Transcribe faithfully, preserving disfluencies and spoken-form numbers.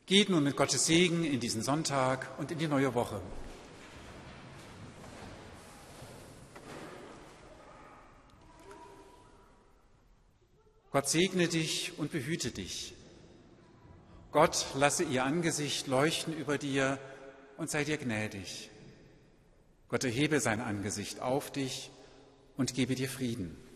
Geht nun mit Gottes Segen in diesen Sonntag und in die neue Woche. Gott segne dich und behüte dich. Gott lasse ihr Angesicht leuchten über dir und sei dir gnädig. Gott erhebe sein Angesicht auf dich und gebe dir Frieden.